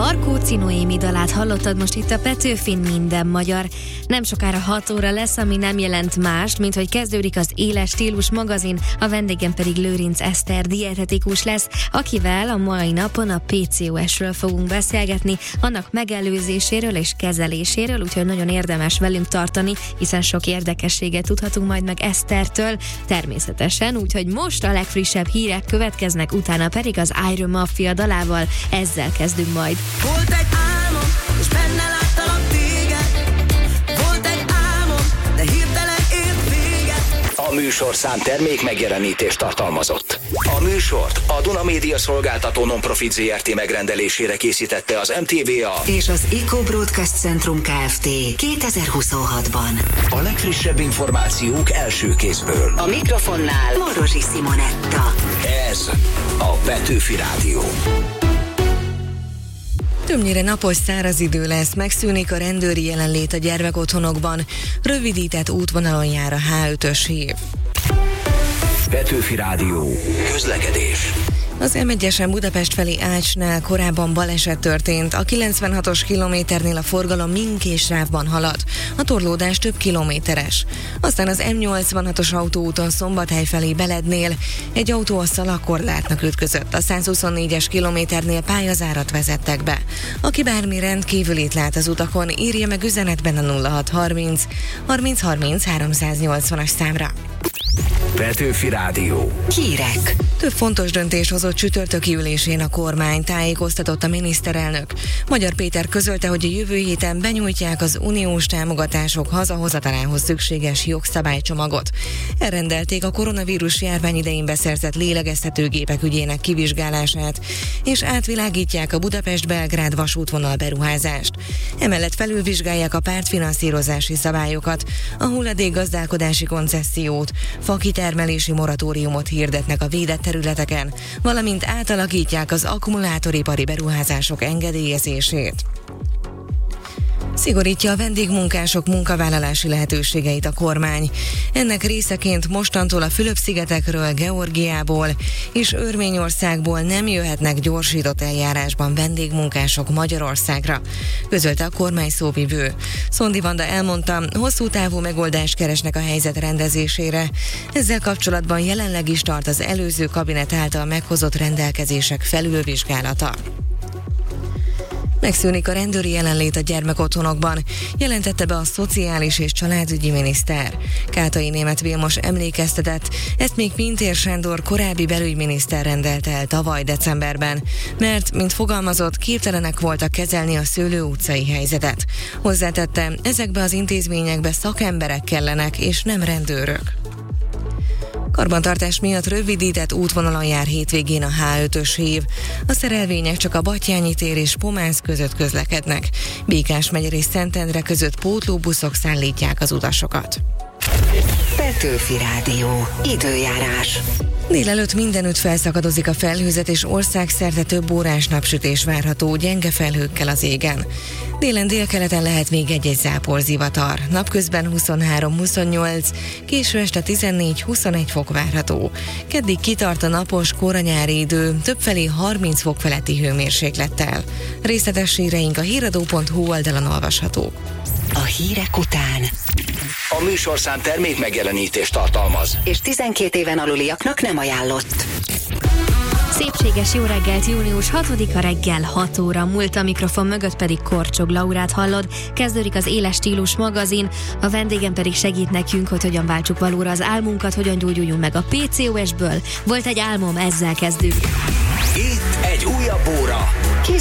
Barkóczi Noémi dalát hallottad most itt a Petőfin Minden magyar. Nem sokára 6 óra lesz, ami nem jelent mást, mint hogy kezdődik az Éles Stílus magazin, a vendégem pedig Lőrinc Eszter dietetikus lesz, akivel a mai napon a PCOS-ről fogunk beszélgetni, annak megelőzéséről és kezeléséről, úgyhogy nagyon érdemes velünk tartani, hiszen sok érdekességet tudhatunk majd meg Esztertől, természetesen, úgyhogy most a legfrissebb hírek következnek, utána pedig az Iron Mafia dalával, ezzel kezdünk majd. Volt egy álmom, és benne láttalak téged. Volt egy álmom, de hirtelen ért véget. A műsorszám termék megjelenítést tartalmazott. A műsort a Duna Média Szolgáltató Non-Profit Zrt. Megrendelésére készítette az MTVA és az Eco Broadcast Centrum Kft. 2026-ban. A legfrissebb információk első kézből. A mikrofonnál Morosi Simonetta. Ez a Petőfi Rádió. Többnyire napos, száraz idő lesz, megszűnik a rendőri jelenlét a gyermekotthonokban, rövidített útvonalon jár a H5-ös hív. Petőfi Rádió. Közlekedés. Az M1-esen Budapest felé Ácsnál korábban baleset történt, a 96-os kilométernél a forgalom mindkét sávban halad, a torlódás több kilométeres. Aztán az M86-os autóúton Szombathely felé Belednél egy autó a szalagkorlátnak ütközött, a 124-es kilométernél pályazárat vezettek be. Aki bármi rendkívülit lát az utakon, írja meg üzenetben a 0630 30 30 380-as számra. Petőfi Rádió. Hírek. Több fontos döntés hozott csütörtöki ülésén a kormány, tájékoztatott a miniszterelnök. Magyar Péter közölte, hogy a jövő héten benyújtják az uniós támogatások hazahozatalához szükséges jogszabálycsomagot. Elrendelték a koronavírus járvány idején beszerzett lélegeztetőgépek ügyének kivizsgálását, és átvilágítják a Budapest-Belgrád vasútvonal beruházást. Emellett felülvizsgálják a pártfinanszírozási szabályokat, a hulladékgazdálkodási koncessziót, fakitermelési moratóriumot hirdetnek a védett területeken, valamint átalakítják az akkumulátoripari beruházások engedélyezését. Szigorítja a vendégmunkások munkavállalási lehetőségeit a kormány. Ennek részeként mostantól a Fülöp-szigetekről, Georgiából és Örményországból nem jöhetnek gyorsított eljárásban vendégmunkások Magyarországra, közölte a kormány szóvivő. Szondi Vanda elmondta, hosszú távú megoldást keresnek a helyzet rendezésére. Ezzel kapcsolatban jelenleg is tart az előző kabinet által meghozott rendelkezések felülvizsgálata. Megszűnik a rendőri jelenlét a gyermekotthonokban, jelentette be a szociális és családügyi miniszter. Kátai Németh Vilmos emlékeztetett, ezt még Pintér Sándor korábbi belügyminiszter rendelte el tavaly decemberben, mert, mint fogalmazott, képtelenek voltak kezelni a Szőlő utcai helyzetet. Hozzátette, ezekbe az intézményekbe szakemberek kellenek, és nem rendőrök. Karbantartás miatt rövidített útvonalon jár hétvégén a H5-ös hív. A szerelvények csak a Batthyány tér és Pomász között közlekednek. Békásmegyer és Szentendre között pótlóbuszok szállítják az utasokat. Petőfi Rádió. Időjárás. Délelőtt mindenütt felszakadozik a felhőzet, és országszerte több órás napsütés várható, gyenge felhőkkel az égen. Délen délkeleten lehet még egy-egy záporzivatar. Napközben 23-28, késő este 14-21 fok várható. Keddig kitart a napos, koranyári idő, többfelé 30 fok feletti hőmérséklettel. Részletes híreink a híradó.hu oldalon olvashatók. A hírek után A műsorszám termék megjelenítést tartalmaz. és 12 éven aluliaknak nem ajánlott. Szépséges jó reggelt, június 6-a reggel 6 óra múlt, a mikrofon mögött pedig Korcsog Laurát hallod. Kezdődik az Éles Stílus magazin, a vendégem pedig segít nekünk, hogy hogyan váltsuk valóra az álmunkat, hogyan gyógyuljunk meg a PCOS-ből. Volt egy álmom, ezzel kezdünk. Itt egy újabb óra.